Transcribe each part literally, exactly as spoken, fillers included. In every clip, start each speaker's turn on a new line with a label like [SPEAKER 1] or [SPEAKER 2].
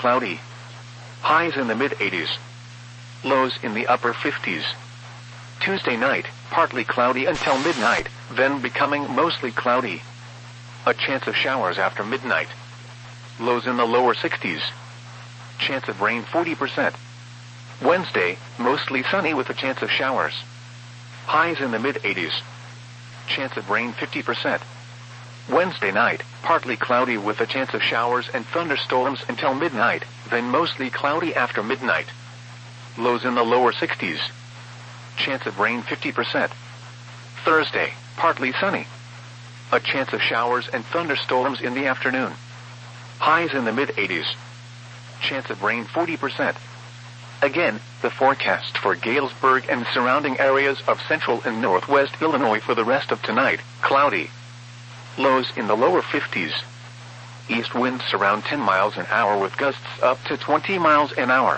[SPEAKER 1] cloudy. Highs in the mid eighties. Lows in the upper fifties. Tuesday night, partly cloudy until midnight, then becoming mostly cloudy. A chance of showers after midnight. Lows in the lower sixties. Chance of rain forty percent. Wednesday, mostly sunny with a chance of showers. Highs in the mid eighties. Chance of rain fifty percent. Wednesday night, partly cloudy with a chance of showers and thunderstorms until midnight, then mostly cloudy after midnight. Lows in the lower sixties. Chance of rain fifty percent. Thursday, partly sunny. A chance of showers and thunderstorms in the afternoon. Highs in the mid eighties. Chance of rain forty percent. Again, the forecast for Galesburg and surrounding areas of central and northwest Illinois for the rest of tonight: cloudy. Lows in the lower fifties. East winds around ten miles an hour with gusts up to twenty miles an hour.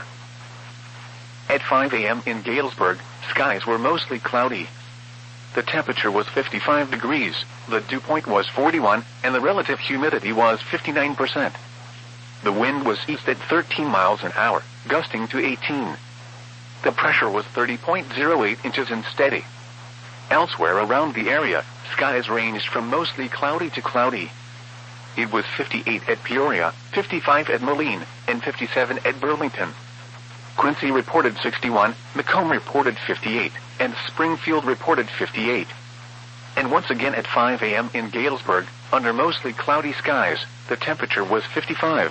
[SPEAKER 1] At five a.m. in Galesburg, skies were mostly cloudy. The temperature was fifty-five degrees, the dew point was forty-one, and the relative humidity was fifty-nine percent. The wind was east at thirteen miles an hour, gusting to eighteen. The pressure was thirty point zero eight inches and steady. Elsewhere around the area, skies ranged from mostly cloudy to cloudy. It was fifty-eight at Peoria, fifty-five at Moline, and fifty-seven at Burlington. Quincy reported sixty-one, Macomb reported fifty-eight, and Springfield reported fifty-eight. And once again at five a.m. in Galesburg, under mostly cloudy skies, the temperature was fifty-five.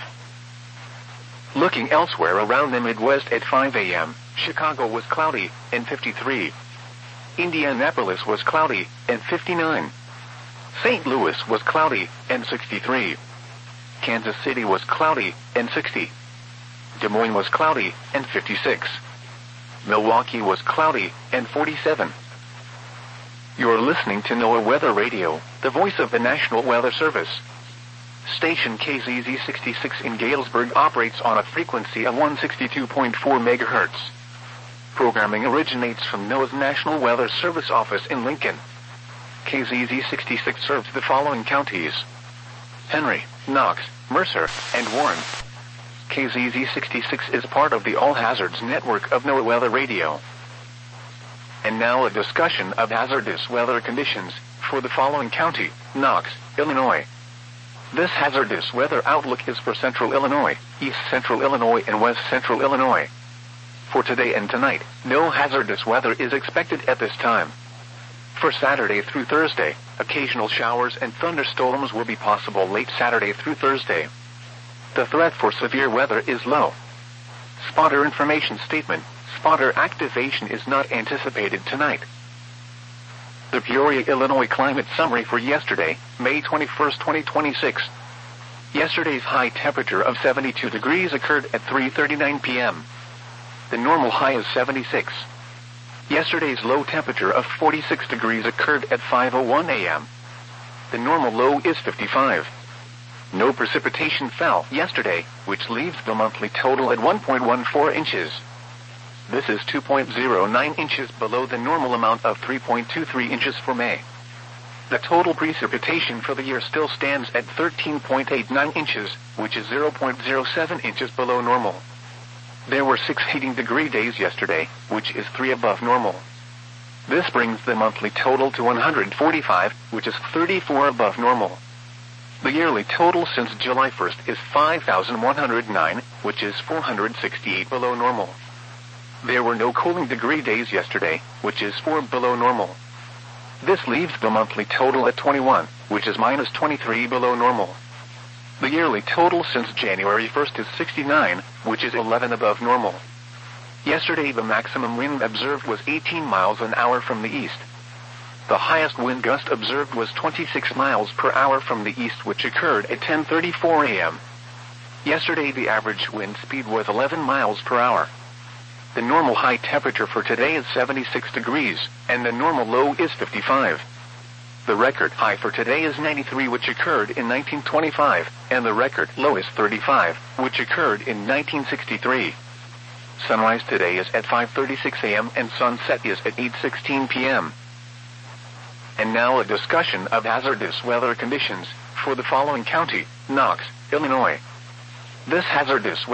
[SPEAKER 1] Looking elsewhere around the Midwest at five a.m., Chicago was cloudy, and fifty-three. Indianapolis was cloudy, and fifty-nine. Saint Louis was cloudy, and sixty-three. Kansas City was cloudy, and sixty. Des Moines was cloudy, and fifty-six. Milwaukee was cloudy, and forty-seven. You're listening to NOAA Weather Radio, the voice of the National Weather Service. Station K Z Z sixty-six in Galesburg operates on a frequency of one sixty-two point four megahertz. Programming originates from NOAA's National Weather Service office in Lincoln. K Z Z sixty-six serves the following counties: Henry, Knox, Mercer, and Warren. K Z Z sixty-six is part of the All Hazards network of NOAA Weather Radio. And now a discussion of hazardous weather conditions for the following county: Knox, Illinois. This hazardous weather outlook is for central Illinois, east central Illinois, and west central Illinois. For today and tonight, no hazardous weather is expected at this time. For Saturday through Thursday, occasional showers and thunderstorms will be possible late Saturday through Thursday. The threat for severe weather is low. Spotter information statement: spotter activation is not anticipated tonight. The Peoria, Illinois climate summary for yesterday, May twenty-first, twenty twenty-six. Yesterday's high temperature of seventy-two degrees occurred at three thirty-nine p.m. The normal high is seventy-six. Yesterday's low temperature of forty-six degrees occurred at five oh one a.m. The normal low is fifty-five. No precipitation fell yesterday, which leaves the monthly total at one point one four inches. This is two point zero nine inches below the normal amount of three point two three inches for May. The total precipitation for the year still stands at thirteen point eight nine inches, which is zero point zero seven inches below normal. There were six heating degree days yesterday, which is three above normal. This brings the monthly total to one hundred forty-five, which is thirty-four above normal. The yearly total since July first is five thousand one hundred nine, which is four hundred sixty-eight below normal. There were no cooling degree days yesterday, which is four below normal. This leaves the monthly total at twenty-one, which is minus twenty-three below normal. The yearly total since January first is sixty-nine, which is eleven above normal. Yesterday the maximum wind observed was eighteen miles an hour from the east. The highest wind gust observed was twenty-six miles per hour from the east, which occurred at ten thirty-four a.m. Yesterday the average wind speed was eleven miles per hour. The normal high temperature for today is seventy-six degrees, and the normal low is fifty-five. The record high for today is ninety-three, which occurred in nineteen twenty-five, and the record low is thirty-five, which occurred in nineteen sixty-three. Sunrise today is at five thirty-six a.m. and sunset is at eight sixteen p.m. And now a discussion of hazardous weather conditions for the following county: Knox, Illinois. This hazardous